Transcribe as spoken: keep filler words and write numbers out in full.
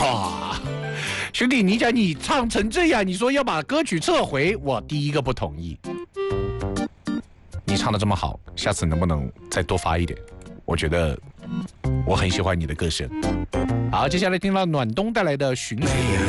哇，兄弟，你讲你唱成这样，你说要把歌曲撤回，我第一个不同意。你唱得这么好，下次能不能再多发一点？我觉得我很喜欢你的歌声。好，接下来听到暖冬带来的《寻水》。